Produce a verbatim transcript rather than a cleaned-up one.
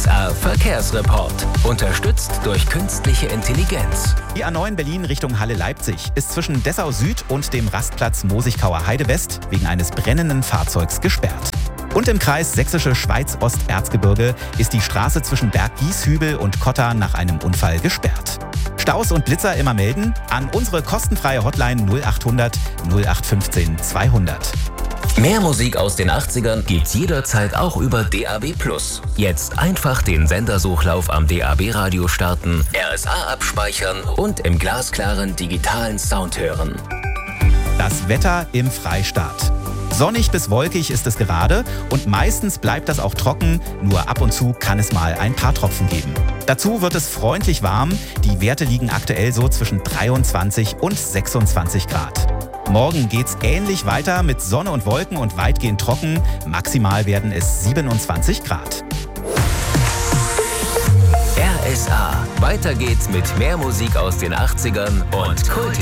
A Verkehrsreport. Unterstützt durch künstliche Intelligenz. Die A neun Berlin Richtung Halle Leipzig ist zwischen Dessau Süd und dem Rastplatz Mosigkauer Heide West wegen eines brennenden Fahrzeugs gesperrt. Und im Kreis Sächsische Schweiz-Osterzgebirge ist die Straße zwischen Berggieshübel und Kotter nach einem Unfall gesperrt. Staus und Blitzer immer melden an unsere kostenfreie Hotline null achthundert null acht fünfzehn zweihundert. Mehr Musik aus den achtzigern gibt's jederzeit auch über D A B plus. Jetzt einfach den Sendersuchlauf am D A B-Radio starten, R S A abspeichern und im glasklaren digitalen Sound hören. Das Wetter im Freistaat. Sonnig bis wolkig ist es gerade und meistens bleibt das auch trocken, nur ab und zu kann es mal ein paar Tropfen geben. Dazu wird es freundlich warm, die Werte liegen aktuell so zwischen dreiundzwanzig und sechsundzwanzig Grad. Morgen geht's ähnlich weiter mit Sonne und Wolken und weitgehend trocken, maximal werden es siebenundzwanzig Grad. R S A. Weiter geht's mit mehr Musik aus den achtzigern und Kult.